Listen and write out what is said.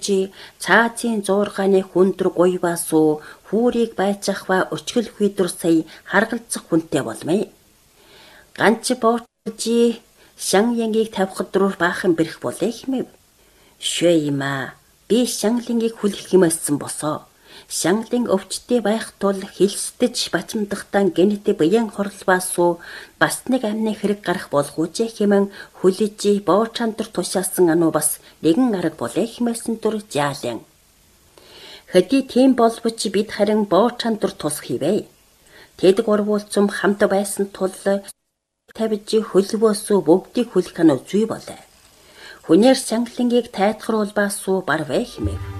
чи цаазын зуургааны хүндр гуйваасуу хүүрийг байцаахва өчгөл хүйдүр сая харгалзах хүнтэй болмay. Ганч боочи шан янгийг тавихад руу баахан бэрх болээ хэмэв. Швэ има би шанлингийг хүлэх хэмээсэн босоо. Шанглын өвчтэй байх тул хилсдэж бачимдахтаа гэнэт биян хорлбаасуу бас нэг амны хэрэг гарах болгоожээ хэмээн хүлэжи боочандр тушаасан ануу бас нэгэн арга болээ хэмээсэн түр жаалэн. Хэдий тийм болбоч бид харин боочандр тус хийвэ. Тэд гурвуулцум хамт байсан тул тавьж хөлбөөсөө бүгдийг хүлэх ануу зүй болээ. Хүнээр шанглингийг тайтгаруулбаасуу барвэ хэмэв.